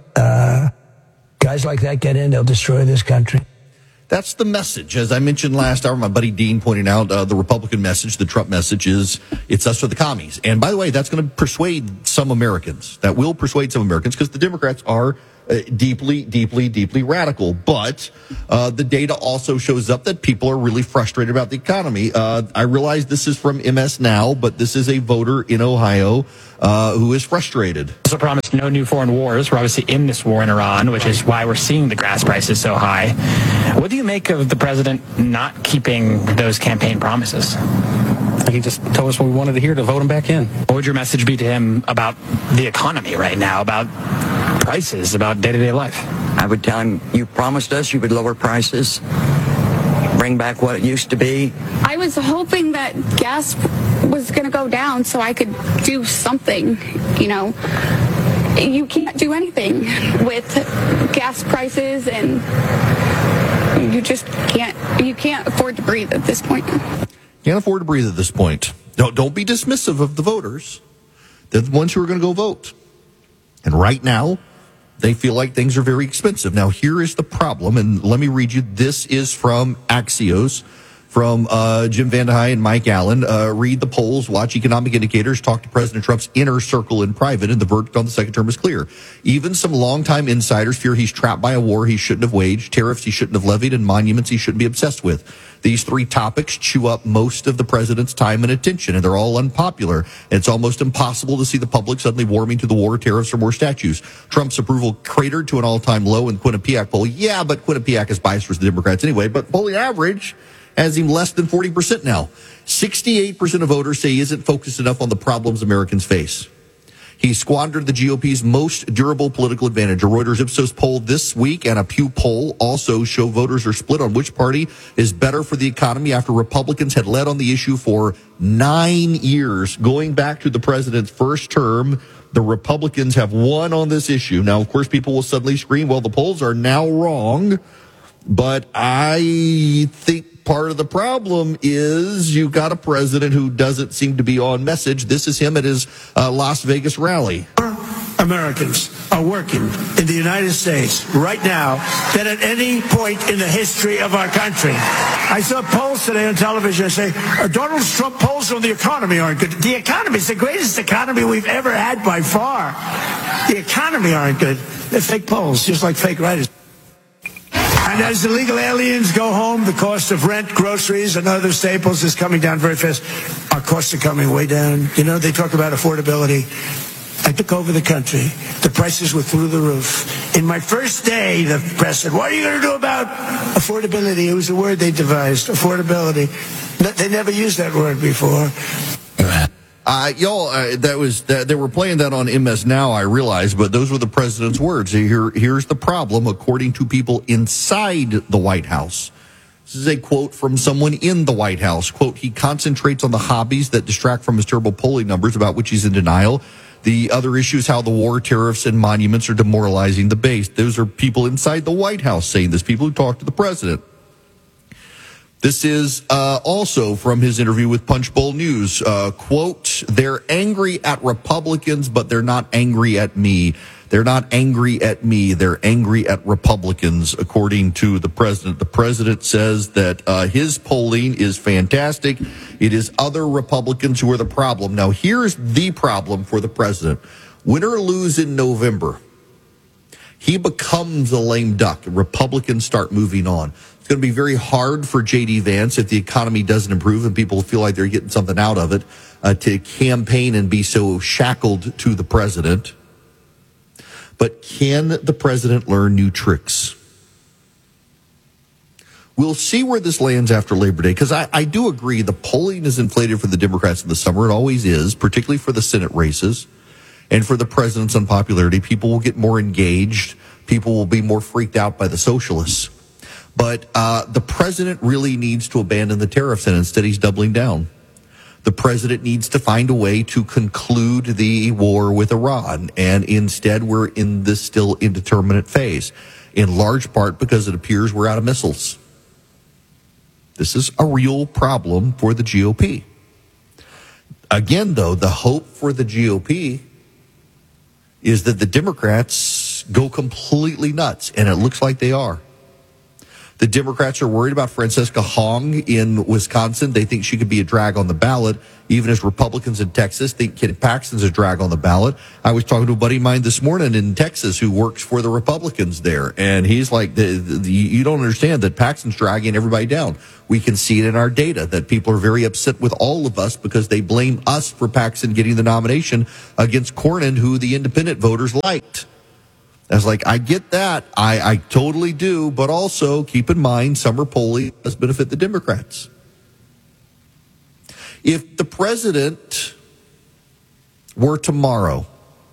guys like that get in, they'll destroy this country. That's the message. As I mentioned last hour, my buddy Dean pointing out the Republican message, the Trump message is, it's us or the commies. And by the way, that's going to persuade some Americans. That will persuade some Americans, because the Democrats are deeply, deeply, deeply radical. But the data also shows up that people are really frustrated about the economy. I realize this is from MS Now, but this is a voter in Ohio who is frustrated. Also promised no new foreign wars. We're obviously in this war in Iran, which is why we're seeing the gas prices so high. What do you make of the president not keeping those campaign promises? He just told us what we wanted to hear to vote him back in. What would your message be to him about the economy right now, about prices, about day-to-day life? I would tell him, you promised us you would lower prices, bring back what it used to be. I was hoping that gas was going to go down so I could do something, you know. You can't do anything with gas prices, and you just can't afford to breathe at this point. Can't afford to breathe at this point. Don't be dismissive of the voters. They're the ones who are going to go vote. And right now, they feel like things are very expensive. Now, here is the problem, and let me read you. This is from Axios, from Jim Vandehei and Mike Allen. Read the polls, watch economic indicators, talk to President Trump's inner circle in private, and the verdict on the second term is clear. Even some longtime insiders fear he's trapped by a war he shouldn't have waged, tariffs he shouldn't have levied, and monuments he shouldn't be obsessed with. These three topics chew up most of the president's time and attention, and they're all unpopular. It's almost impossible to see the public suddenly warming to the war, tariffs, or more statues. Trump's approval cratered to an all-time low in Quinnipiac poll. Yeah, but Quinnipiac is biased for the Democrats anyway. But polling average has him less than 40% now. 68% of voters say he isn't focused enough on the problems Americans face. He squandered the GOP's most durable political advantage. A Reuters Ipsos poll this week and a Pew poll also show voters are split on which party is better for the economy after Republicans had led on the issue for 9 years. Going back to the president's first term, the Republicans have won on this issue. Now, of course, people will suddenly scream, well, the polls are now wrong. But I think part of the problem is you got a president who doesn't seem to be on message. This is him at his Las Vegas rally. Americans are working in the United States right now than at any point in the history of our country. I saw polls today on television say Donald Trump polls on the economy aren't good. The economy is the greatest economy we've ever had by far. The economy aren't good. They're fake polls, just like fake writers. And as illegal aliens go home, the cost of rent, groceries, and other staples is coming down very fast. Our costs are coming way down. You know, they talk about affordability. I took over the country. The prices were through the roof. In my first day, the press said, what are you going to do about affordability? It was a word they devised, affordability. They never used that word before. They were playing that on MS Now, I realize, but those were the president's words. Here's the problem, according to people inside the White House. This is a quote from someone in the White House. Quote, he concentrates on the hobbies that distract from his terrible polling numbers, about which he's in denial. The other issue is how the war, tariffs, and monuments are demoralizing the base. Those are people inside the White House saying this, people who talk to the president. This is also from his interview with Punchbowl News. Quote, they're angry at Republicans, but they're not angry at me. They're not angry at me. They're angry at Republicans, according to the president. The president says that his polling is fantastic. It is other Republicans who are the problem. Now, here's the problem for the president. Win or lose in November, he becomes a lame duck. Republicans start moving on. It's going to be very hard for J.D. Vance if the economy doesn't improve and people feel like they're getting something out of it to campaign and be so shackled to the president. But can the president learn new tricks? We'll see where this lands after Labor Day, because I do agree the polling is inflated for the Democrats in the summer. It always is, particularly for the Senate races. And for the president's unpopularity, people will get more engaged. People will be more freaked out by the socialists. But the president really needs to abandon the tariffs, and instead he's doubling down. The president needs to find a way to conclude the war with Iran, and instead we're in this still indeterminate phase, in large part because it appears we're out of missiles. This is a real problem for the GOP. Again, though, the hope for the GOP is that the Democrats go completely nuts, and it looks like they are. The Democrats are worried about Francesca Hong in Wisconsin. They think she could be a drag on the ballot, even as Republicans in Texas think Ken Paxton's a drag on the ballot. I was talking to a buddy of mine this morning in Texas who works for the Republicans there, and he's like, you don't understand that Paxton's dragging everybody down. We can see it in our data that people are very upset with all of us because they blame us for Paxton getting the nomination against Cornyn, who the independent voters liked. I was like, I get that. I totally do. But also keep in mind, summer polling does benefit the Democrats. If the president were tomorrow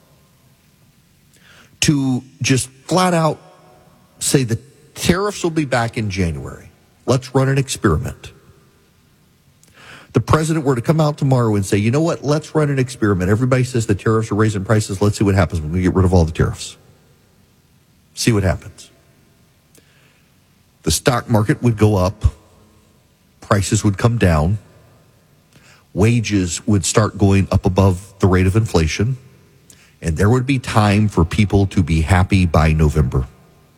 to just flat out say the tariffs will be back in January, let's run an experiment. The president were to come out tomorrow and say, you know what, let's run an experiment. Everybody says the tariffs are raising prices. Let's see what happens when we get rid of all the tariffs. See what happens. The stock market would go up. Prices would come down. Wages would start going up above the rate of inflation. And there would be time for people to be happy by November.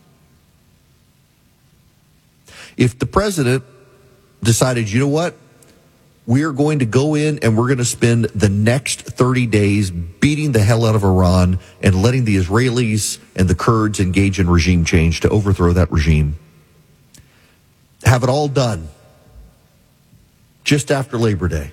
If the president decided, you know what, we are going to go in and we're going to spend the next 30 days beating the hell out of Iran and letting the Israelis and the Kurds engage in regime change to overthrow that regime. Have it all done just after Labor Day.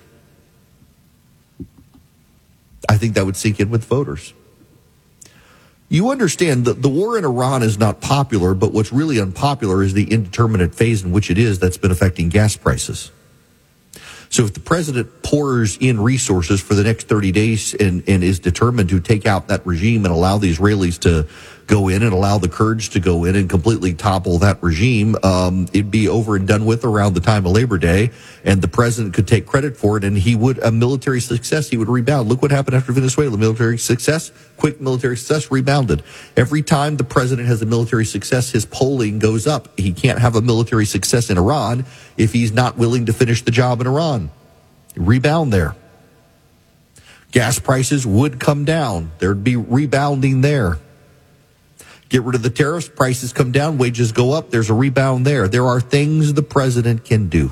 I think that would sink in with voters. You understand that the war in Iran is not popular, but what's really unpopular is the indeterminate phase in which it is that's been affecting gas prices. So if the president pours in resources for the next 30 days and is determined to take out that regime and allow the Israelis to go in and allow the Kurds to go in and completely topple that regime, it'd be over and done with around the time of Labor Day, and the president could take credit for it, and he would, a military success, he would rebound. Look what happened after Venezuela. Military success, quick military success, rebounded. Every time the president has a military success, his polling goes up. He can't have a military success in Iran if he's not willing to finish the job in Iran. Rebound there. Gas prices would come down. There'd be rebounding there. Get rid of the tariffs, prices come down, wages go up, there's a rebound there. There are things the president can do.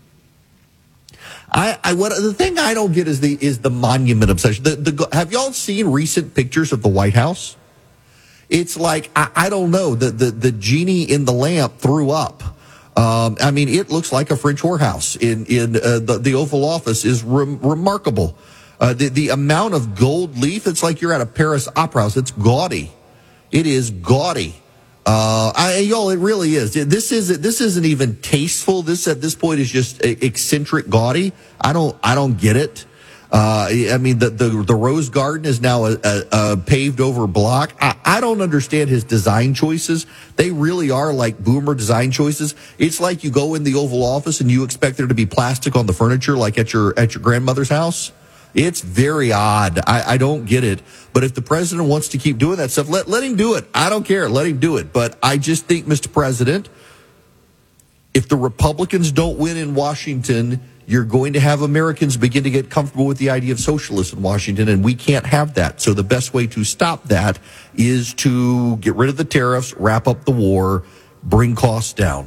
The thing I don't get is the monument obsession. Have y'all seen recent pictures of the White House? It's like, I don't know, the genie in the lamp threw up. I mean, it looks like a French whorehouse in the Oval Office is remarkable. The amount of gold leaf, it's like you're at a Paris opera house. It's gaudy. It is gaudy. Y'all, it really is. This isn't even tasteful. This at this point is just eccentric gaudy. I don't get it. I mean, the Rose Garden is now a paved over block. I don't understand his design choices. They really are like boomer design choices. It's like you go in the Oval Office and you expect there to be plastic on the furniture like at your grandmother's house. It's very odd. I don't get it. But if the president wants to keep doing that stuff, let him do it. I don't care. Let him do it. But I just think, Mr. President, If the Republicans don't win in Washington, you're going to have Americans begin to get comfortable with the idea of socialists in Washington, and we can't have that. So the best way to stop that is to get rid of the tariffs, wrap up the war, bring costs down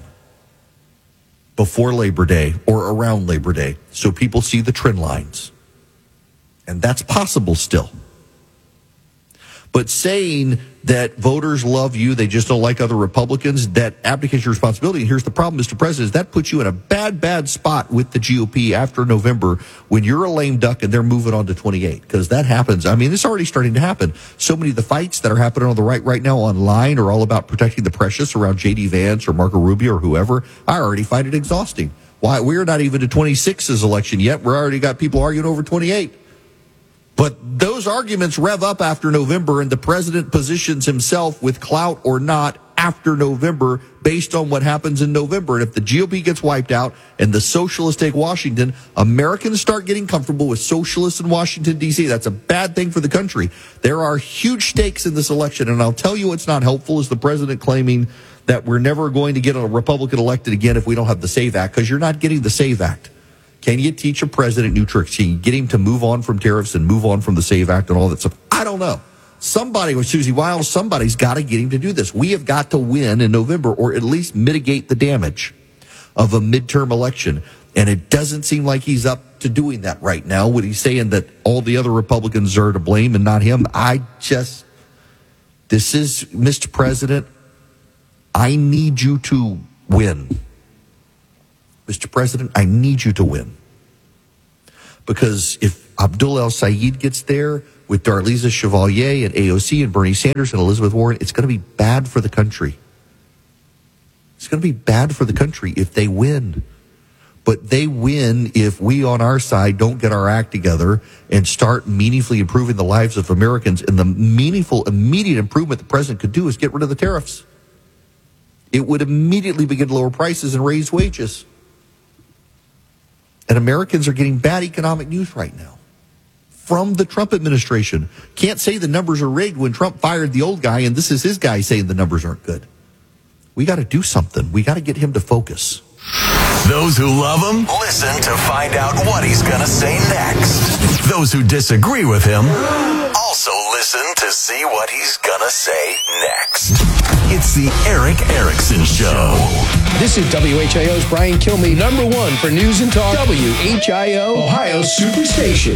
before Labor Day or around Labor Day so people see the trend lines. And that's possible still. But saying that voters love you, they just don't like other Republicans, that abdicates your responsibility. And here's the problem, Mr. President, is that puts you in a bad spot with the GOP after November when you're a lame duck and they're moving on to 28. Because that happens. I mean, it's already starting to happen. So many of the fights that are happening on the right now online are all about protecting the precious around J.D. Vance or Marco Rubio or whoever. I already find it exhausting. Why? We're not even to 26's election yet. We're already got people arguing over 28. But those arguments rev up after November, and the president positions himself with clout or not after November based on what happens in November. And if the GOP gets wiped out and the socialists take Washington, Americans start getting comfortable with socialists in Washington, D.C. That's a bad thing for the country. There are huge stakes in this election, and I'll tell you what's not helpful is the president claiming that we're never going to get a Republican elected again if we don't have the SAVE Act, because you're not getting the SAVE Act. Can you teach a president new tricks? Can you get him to move on from tariffs and move on from the SAVE Act and all that stuff? I don't know. Somebody with Susie Wiles, somebody's got to get him to do this. We have got to win in November or at least mitigate the damage of a midterm election. And it doesn't seem like he's up to doing that right now. When he's saying that all the other Republicans are to blame and not him, this is, Mr. President, I need you to win. Mr. President, I need you to win. Because if Abdul El-Sayed gets there with Darlisa Chevalier and AOC and Bernie Sanders and Elizabeth Warren, it's going to be bad for the country. It's going to be bad for the country if they win. But they win if we on our side don't get our act together and start meaningfully improving the lives of Americans. And the meaningful, immediate improvement the president could do is get rid of the tariffs. It would immediately begin to lower prices and raise wages. And Americans are getting bad economic news right now from the Trump administration. Can't say the numbers are rigged when Trump fired the old guy, and this is his guy saying the numbers aren't good. We got to do something. We got to get him to focus. Those who love him, listen to find out what he's going to say next. Those who disagree with him, also listen to see what he's going to say next. It's the Eric Erickson Show. This is WHIO's Brian Kilmeade, #1 for news and talk. WHIO, Ohio's Superstation.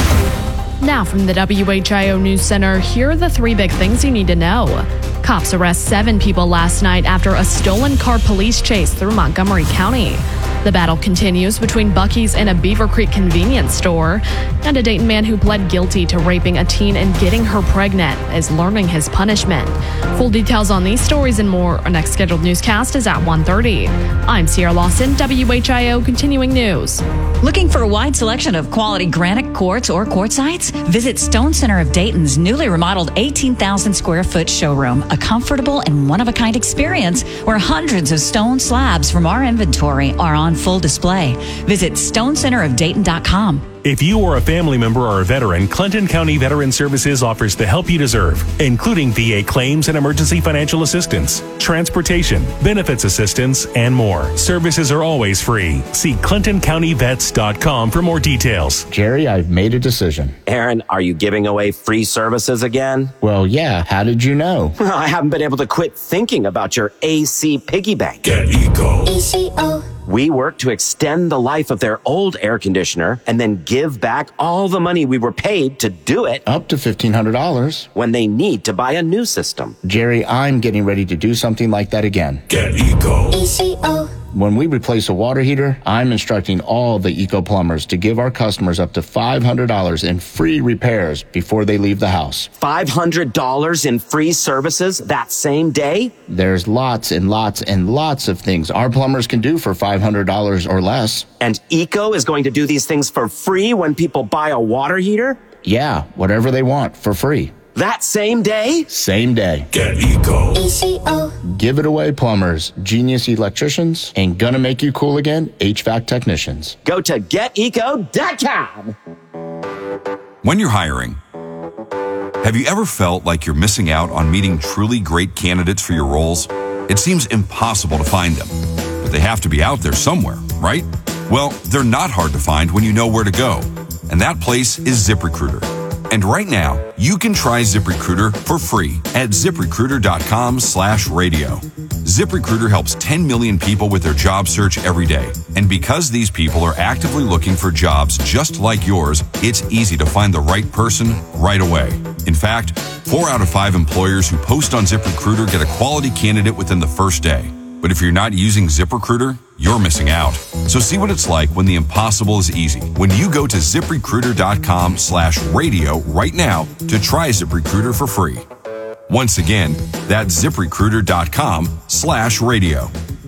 Now from the WHIO News Center, here are the 3 big things you need to know. Cops arrest 7 people last night after a stolen car police chase through Montgomery County. The battle continues between Buc-ee's and a Beaver Creek convenience store. And a Dayton man who pled guilty to raping a teen and getting her pregnant is learning his punishment. Full details on these stories and more. Our next scheduled newscast is at 1:30. I'm Sierra Lawson, WHIO Continuing News. Looking for a wide selection of quality granite quartz or quartzites? Visit Stone Center of Dayton's newly remodeled 18,000 square foot showroom, a comfortable and one-of-a-kind experience where hundreds of stone slabs from our inventory are on full display. Visit stonecenterofdayton.com. If you or a family member or a veteran, Clinton County Veteran Services offers the help you deserve, including VA claims and emergency financial assistance, transportation, benefits assistance, and more. Services are always free. See ClintonCountyVets.com for more details. Jerry, I've made a decision. Aaron, are you giving away free services again? Well, yeah. How did you know? Well, I haven't been able to quit thinking about your AC piggy bank. Get Eco. ECO. We work to extend the life of their old air conditioner and then give back all the money we were paid to do it. Up to $1,500. When they need to buy a new system. Jerry, I'm getting ready to do something like that again. Get Eco. ECO. When we replace a water heater, I'm instructing all the Eco plumbers to give our customers up to $500 in free repairs before they leave the house. $500 in free services that same day? There's lots and lots and lots of things our plumbers can do for $500 or less. And Eco is going to do these things for free when people buy a water heater? Yeah, whatever they want for free. That same day? Same day. Get Eco. ECO. Give it away, plumbers, genius electricians, and gonna make you cool again, HVAC technicians. Go to geteco.com. When you're hiring, have you ever felt like you're missing out on meeting truly great candidates for your roles? It seems impossible to find them. But They have to be out there somewhere, right? Well, they're not hard to find when you know where to go. And that place is ZipRecruiter. And right now, you can try ZipRecruiter for free at ZipRecruiter.com/radio. ZipRecruiter helps 10 million people with their job search every day. And because these people are actively looking for jobs just like yours, it's easy to find the right person right away. In fact, 4 out of 5 employers who post on ZipRecruiter get a quality candidate within the first day. But if you're not using ZipRecruiter, you're missing out. So see what it's like when the impossible is easy. When you go to ZipRecruiter.com/radio right now to try ZipRecruiter for free. Once again, that's ZipRecruiter.com/radio.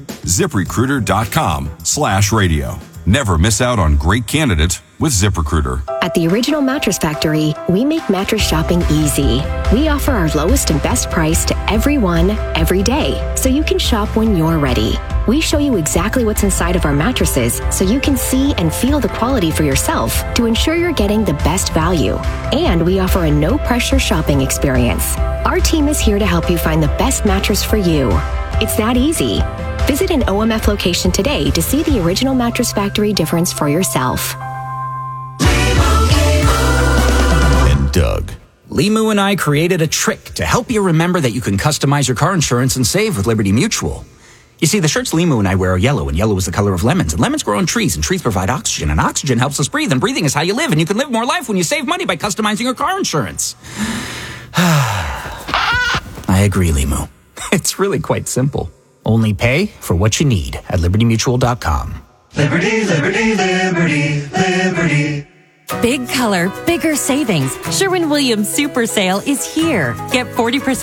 ZipRecruiter.com/radio. Never miss out on great candidates with ZipRecruiter. At the Original Mattress Factory, we make mattress shopping easy. We offer our lowest and best price to everyone, every day, so you can shop when you're ready. We show you exactly what's inside of our mattresses so you can see and feel the quality for yourself to ensure you're getting the best value. And we offer a no-pressure shopping experience. Our team is here to help you find the best mattress for you. It's that easy. Visit an OMF location today to see the Original Mattress Factory difference for yourself. And Doug. Limu and I created a trick to help you remember that you can customize your car insurance and save with Liberty Mutual. You see, the shirts Limu and I wear are yellow, and yellow is the color of lemons. And lemons grow on trees, and trees provide oxygen, and oxygen helps us breathe, and breathing is how you live, and you can live more life when you save money by customizing your car insurance. I agree, Limu. It's really quite simple. Only pay for what you need at LibertyMutual.com. Liberty, liberty, liberty, liberty. Big color, bigger savings. Sherwin-Williams Super Sale is here. Get 40%